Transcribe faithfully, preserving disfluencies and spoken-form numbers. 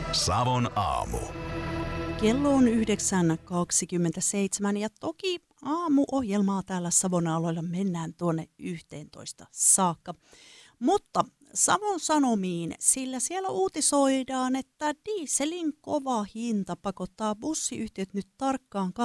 Savon aamu. Kello on yhdeksän kaksikymmentäseitsemän ja toki aamuohjelmaa täällä Savon aloilla mennään tuonne yhteentoista saakka. Mutta Savon Sanomiin, sillä siellä uutisoidaan, että dieselin kova hinta pakottaa bussiyhtiöt nyt tarkkaan